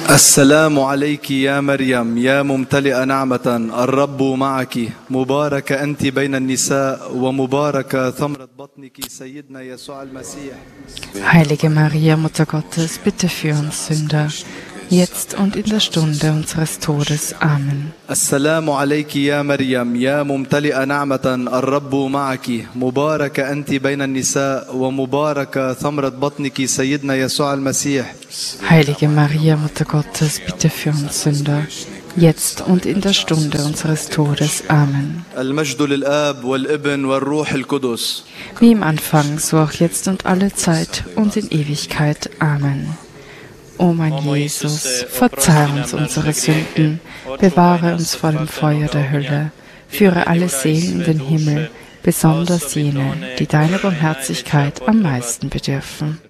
السلام عليك يا مريم يا ممتلئة نعمة الرب معك مباركة أنت بين النساء ومباركة ثمرة بطنك سيدنا يسوع المسيح. Heilige Maria, Mutter Gottes, bitte für uns Sünder, jetzt und in der Stunde unseres Todes. Amen. السلام عليك يا مريم يا ممتلئة نعمة الرب معك مباركة أنت بين النساء ومباركة ثمرة بطنك سيدنا يسوع المسيح. Heilige Maria, Mutter Gottes, bitte für uns Sünder, jetzt und in der Stunde unseres Todes. Amen. المجد للآب والابن والروح القدس. Wie im Anfang, so auch jetzt und alle Zeit und in Ewigkeit. Amen. O mein Jesus, verzeih uns unsere Sünden, bewahre uns vor dem Feuer der Hölle, führe alle Seelen in den Himmel, besonders jene, die deiner Barmherzigkeit am meisten bedürfen.